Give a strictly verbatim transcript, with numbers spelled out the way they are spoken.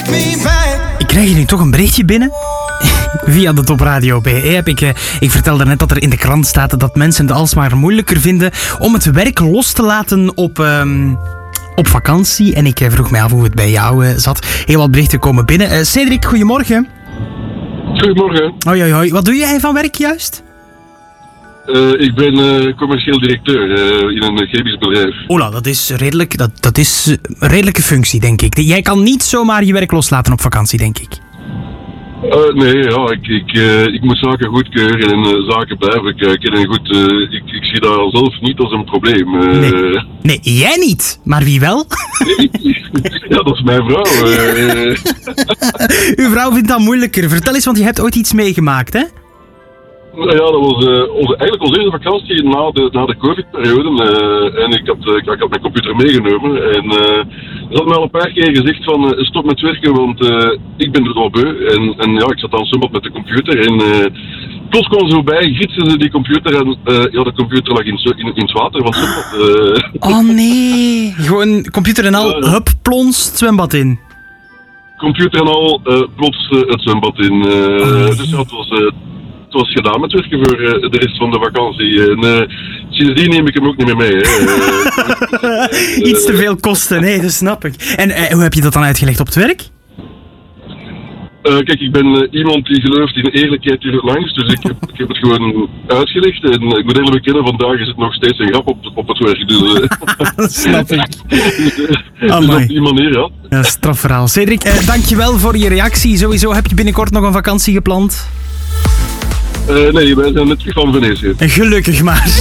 Ik krijg hier nu toch een berichtje binnen. Via de Top Radio B E heb ik, eh, ik vertelde net dat er in de krant staat dat mensen het alsmaar moeilijker vinden om het werk los te laten op, ehm, op vakantie. En ik eh, vroeg mij af hoe het bij jou eh, zat. Heel wat berichten komen binnen. Uh, Cedric, goedemorgen. Goedemorgen. Hoi, hoi, hoi. Wat doe jij van werk juist? Uh, ik ben uh, commercieel directeur uh, in een chemisch bedrijf. Ola, dat is redelijk, dat, dat is een redelijke functie, denk ik. Jij kan niet zomaar je werk loslaten op vakantie, denk ik. Uh, nee, ja, ik, ik, uh, ik moet zaken goedkeuren en uh, zaken blijven kijken. En goed, uh, ik, ik zie dat zelf niet als een probleem. Uh, nee. nee, jij niet. Maar wie wel? Ja, dat is mijn vrouw. Uh. Uw vrouw vindt dat moeilijker. Vertel eens, want je hebt ooit iets meegemaakt, hè? Ja, dat was uh, onze, eigenlijk onze eerste vakantie na de, na de COVID-periode. Uh, en ik had, uh, ik had mijn computer meegenomen. En uh, ze had mij al een paar keer gezegd van uh, stop met werken, want uh, ik ben er wel beu. En, en ja, ik zat aan zwembad met de computer. En uh, plots kwam ze voorbij, gietsen ze die computer. En uh, ja, de computer lag in, in, in het water van het zwembad. Uh. Oh nee, gewoon computer en al, uh, hup, plons, het zwembad in. Computer en al, uh, plots uh, het zwembad in. Uh, oh, nee. Dus ja, het was... Uh, Het was gedaan met werken voor uh, de rest van de vakantie. En uh, sindsdien neem ik hem ook niet meer mee. Hè. Uh, Iets te veel kosten, nee, dat snap ik. En uh, hoe heb je dat dan uitgelegd op het werk? Uh, kijk, ik ben uh, iemand die gelooft in eerlijkheid duurt het langst. Dus ik heb, ik heb het gewoon uitgelegd. En uh, ik moet eerlijk bekennen, vandaag is het nog steeds een grap op, op het werk. Dus, uh, dat snap ik. dus, uh, dus op die manier, ja. Ja, strafverhaal. Cedric, uh, dankjewel voor je reactie. Sowieso heb je binnenkort nog een vakantie gepland? Uh, nee, wij zijn net terug van Venetië. Gelukkig maar.